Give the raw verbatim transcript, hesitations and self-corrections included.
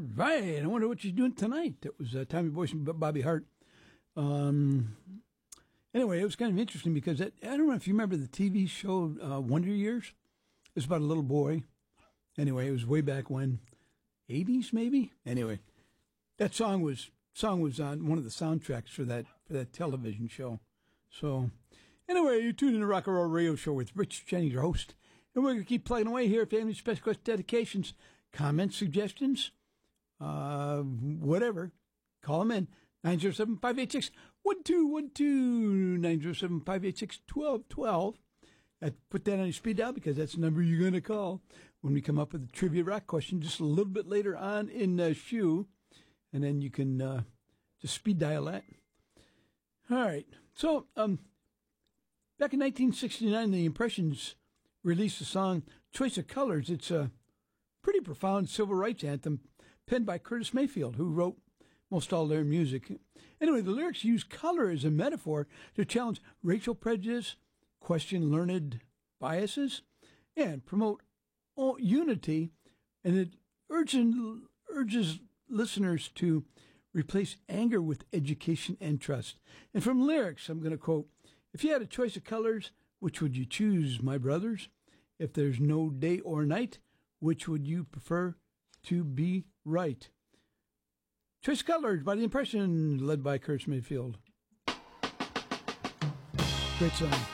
right. I wonder what she's doing tonight. That was uh, Tommy Boyce and Bobby Hart. Um, anyway, it was kind of interesting because that, I don't know if you remember the T V show uh, Wonder Years. It was about a little boy. Anyway, it was way back when, eighties maybe. Anyway, that song was song was on one of the soundtracks for that for that television show. So, anyway, you're tuning in to Rock and Roll Radio Show with Rich Jennings, your host, and we're gonna keep plugging away here. If you have any special request dedications, comments, suggestions, uh, whatever, call them in. nine zero seven, five eight six, one two one two, nine zero seven, five eight six, one two one two. Uh, put that on your speed dial because that's the number you're going to call when we come up with a trivia rock question just a little bit later on in the show. And then you can uh, just speed dial that. All right. So, um, back in nineteen sixty-nine, the Impressions released the song Choice of Colors. It's a pretty profound civil rights anthem penned by Curtis Mayfield, who wrote most all their music. Anyway, the lyrics use color as a metaphor to challenge racial prejudice, question learned biases, and promote unity, and it urges, urges listeners to replace anger with education and trust. And from lyrics, I'm going to quote, "If you had a choice of colors, which would you choose, my brothers? If there's no day or night, which would you prefer to be right?" Choice of Colors by The Impression, led by Curtis Mayfield. Great song.